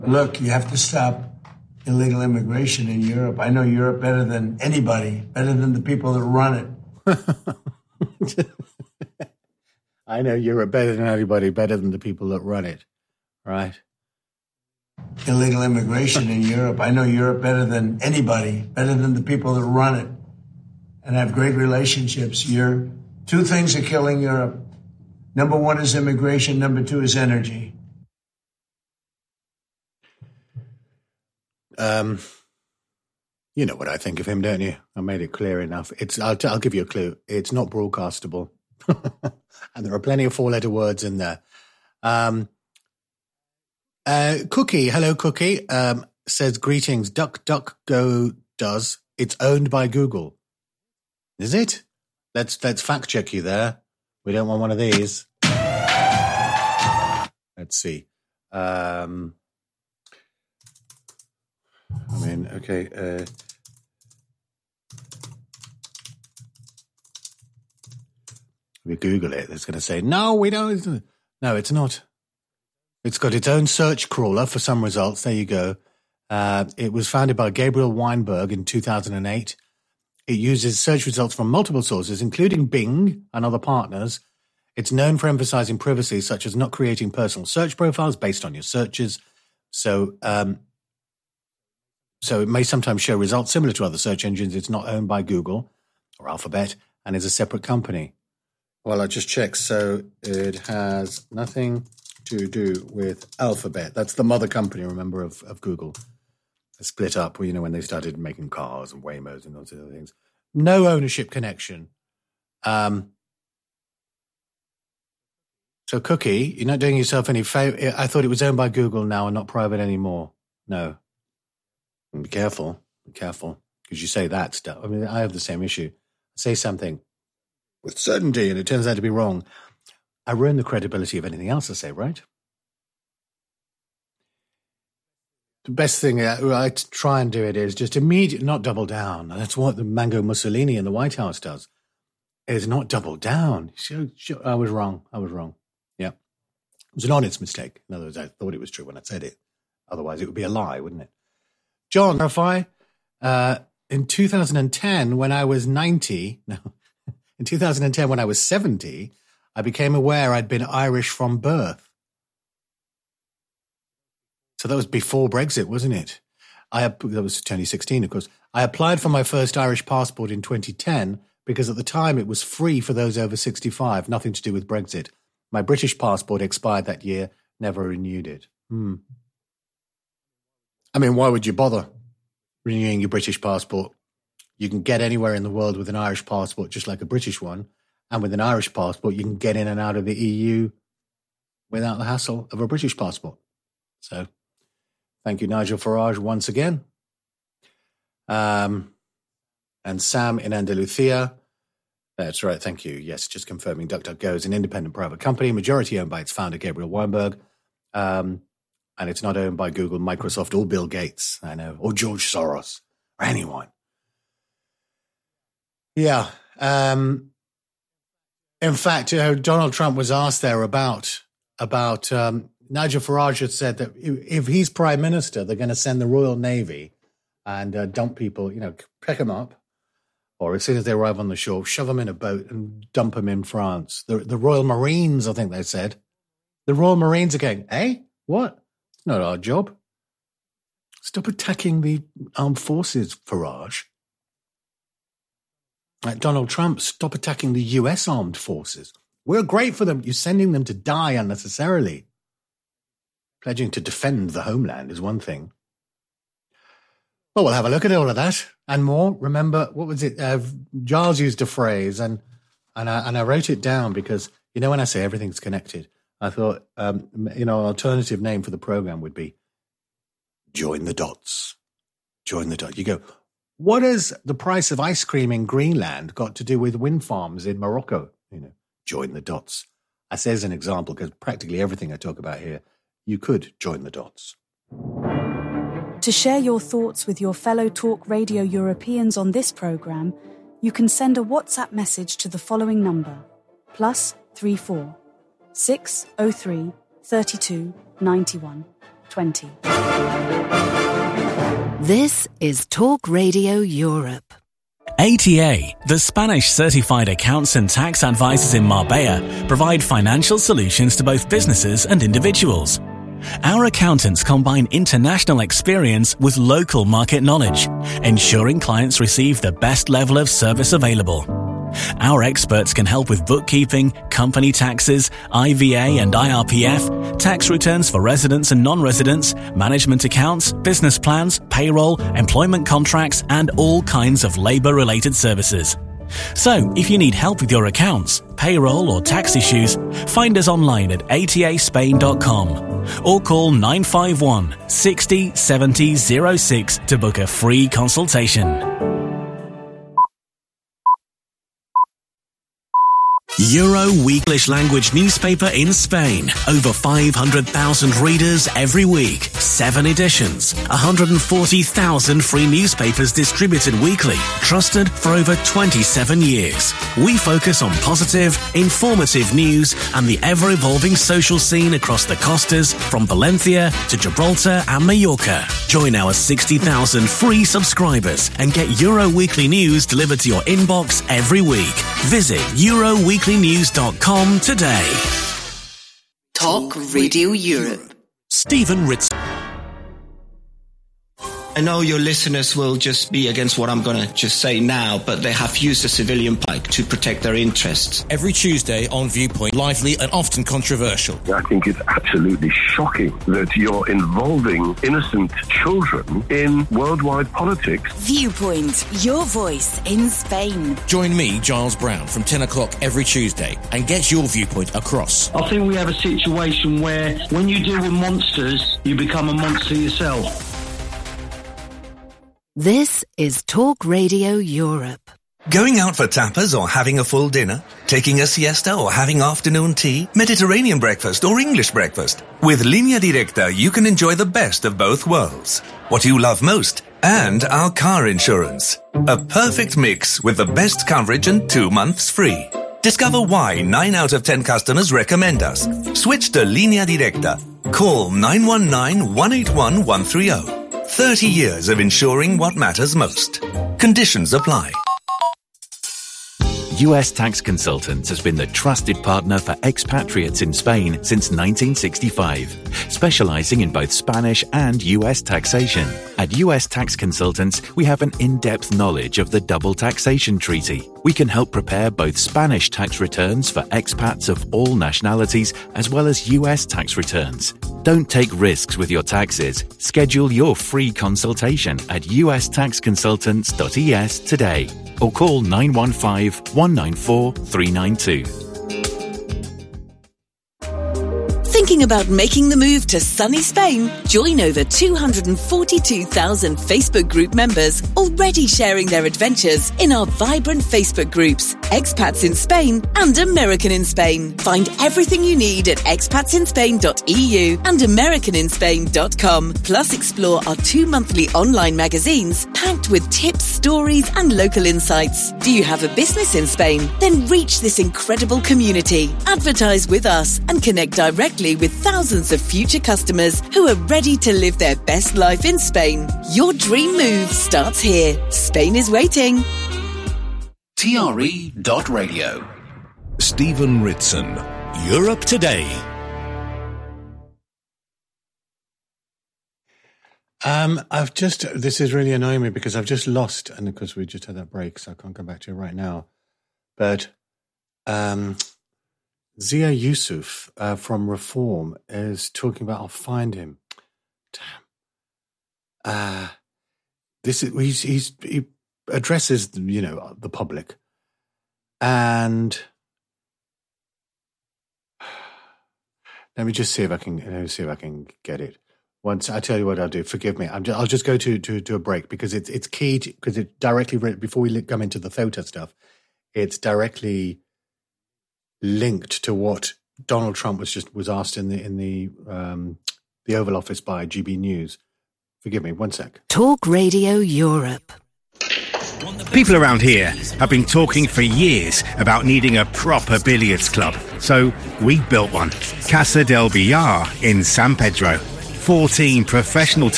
Look, you have to stop illegal immigration in Europe. I know Europe better than anybody, better than the people that run it. I know Europe better than anybody, better than the people that run it, right? Illegal immigration in Europe. I know Europe better than anybody, better than the people that run it, and have great relationships. Two things are killing Europe. Number one is immigration. Number two is energy. You know what I think of him, don't you? I made it clear enough. I'll give you a clue. It's not broadcastable. And there are plenty of four-letter words in there. Cookie, hello Cookie, says, greetings, DuckDuckGo does. It's owned by Google. Is it? Let's fact check you there. We don't want one of these. Let's see. Okay. We Google it. It's going to say, no, we don't. No, it's not. It's got its own search crawler for some results. There you go. It was founded by Gabriel Weinberg in 2008. It uses search results from multiple sources, including Bing and other partners. It's known for emphasizing privacy, such as not creating personal search profiles based on your searches. So it may sometimes show results similar to other search engines. It's not owned by Google or Alphabet and is a separate company. Well, I just checked. So it has nothing to do with Alphabet. That's the mother company, remember, of Google. They split up, when they started making cars and Waymos and those other things. No ownership connection. So, Cookie, you're not doing yourself any favor. I thought it was owned by Google now and not private anymore. No. Be careful, because you say that stuff. I mean, I have the same issue. I say something with certainty and it turns out to be wrong. I ruin the credibility of anything else I say, right? The best thing I try and do it is just not double down. That's what the Mango Mussolini in the White House does, is not double down. I was wrong. Yeah. It was an honest mistake. In other words, I thought it was true when I said it. Otherwise, it would be a lie, wouldn't it? John, clarify, in 2010, when I was 70, I became aware I'd been Irish from birth. So that was before Brexit, wasn't it? That was 2016, of course. I applied for my first Irish passport in 2010 because at the time it was free for those over 65, nothing to do with Brexit. My British passport expired that year, never renewed it. I mean, why would you bother renewing your British passport? You can get anywhere in the world with an Irish passport, just like a British one. And with an Irish passport, you can get in and out of the EU without the hassle of a British passport. So, thank you, Nigel Farage, once again. And Sam in Andalusia. That's right, thank you. Yes, just confirming DuckDuckGo is an independent private company, majority owned by its founder, Gabriel Weinberg. And it's not owned by Google, Microsoft, or Bill Gates, I know, or George Soros, or anyone. Yeah. In fact, Donald Trump was asked there about Nigel Farage had said that if he's prime minister, they're going to send the Royal Navy and dump people, pick them up, or as soon as they arrive on the shore, shove them in a boat and dump them in France. The Royal Marines, I think they said. The Royal Marines are going, what? It's not our job. Stop attacking the armed forces, Farage. Like Donald Trump, stop attacking the US armed forces. We're great for them. You're sending them to die unnecessarily. Pledging to defend the homeland is one thing. Well, we'll have a look at all of that and more. Remember, what was it? Giles used a phrase, and I wrote it down because, when I say everything's connected, I thought, an alternative name for the program would be Join the Dots. Join the Dots. You go, what has the price of ice cream in Greenland got to do with wind farms in Morocco? Join the dots. I say as an example, because practically everything I talk about here, you could join the dots. To share your thoughts with your fellow Talk Radio Europeans on this program, you can send a WhatsApp message to the following number, +34 603 32 91. 20. This is Talk Radio Europe. ATA, the Spanish certified accounts and tax advisors in Marbella, provide financial solutions to both businesses and individuals. Our accountants combine international experience with local market knowledge, ensuring clients receive the best level of service available. Our experts can help with bookkeeping, company taxes, IVA and IRPF, tax returns for residents and non-residents, management accounts, business plans, payroll, employment contracts, and all kinds of labour-related services. So, if you need help with your accounts, payroll or tax issues, find us online at ataspain.com or call 951 60 70 06 to book a free consultation. Euro Weeklish language newspaper in Spain. Over 500,000 readers every week. 7 editions. 140,000 free newspapers distributed weekly. Trusted for over 27 years. We focus on positive, informative news and the ever-evolving social scene across the costas from Valencia to Gibraltar and Mallorca. Join our 60,000 free subscribers and get Euro Weekly news delivered to your inbox every week. Visit EuroWeeklyNews.com today. Talk Radio Europe. Stephen Ritz. I know your listeners will just be against what I'm going to just say now, but they have used the civilian pike to protect their interests. Every Tuesday on Viewpoint, lively and often controversial. I think it's absolutely shocking that you're involving innocent children in worldwide politics. Viewpoint, your voice in Spain. Join me, Giles Brown, from 10 o'clock every Tuesday and get your viewpoint across. I think we have a situation where when you deal with monsters, you become a monster yourself. This is Talk Radio Europe. Going out for tapas or having a full dinner? Taking a siesta or having afternoon tea? Mediterranean breakfast or English breakfast? With Línea Directa, you can enjoy the best of both worlds. What you love most and our car insurance. A perfect mix with the best coverage and 2 months free. Discover why 9 out of 10 customers recommend us. Switch to Línea Directa. Call 919-181-130. 30 years of insuring what matters most. Conditions apply. US Tax Consultants has been the trusted partner for expatriates in Spain since 1965, specializing in both Spanish and US taxation. At US Tax Consultants, we have an in-depth knowledge of the double taxation treaty. We can help prepare both Spanish tax returns for expats of all nationalities as well as US tax returns. Don't take risks with your taxes. Schedule your free consultation at ustaxconsultants.es today or call 915-194-392. Thinking about making the move to sunny Spain? Join over 242,000 Facebook group members already sharing their adventures in our vibrant Facebook groups, Expats in Spain and American in Spain. Find everything you need at expatsinspain.eu and americaninspain.com. Plus explore our 2 monthly online magazines packed with tips, stories and local insights. Do you have a business in Spain? Then reach this incredible community. Advertise with us and connect directly with thousands of future customers who are ready to live their best life in Spain. Your dream move starts here. Spain is waiting. TRE.radio. Stephen Ritson. Europe Today. This is really annoying me because I've just lost, and of course we just had that break, so I can't come back to it right now. But Zia Yusuf from Reform is talking about, I'll find him. Damn. He addresses, the public. And let me just see if I can get it. Once I tell you what I'll do, forgive me. I'll just go to a break because it's key because it directly, before we come into the FOTA stuff, it's directly linked to what Donald Trump was asked in the Oval Office by GB News. Forgive me, 1 sec. Talk Radio Europe. People around here have been talking for years about needing a proper billiards club, so we built one. Casa del Billar in San Pedro. 14 professional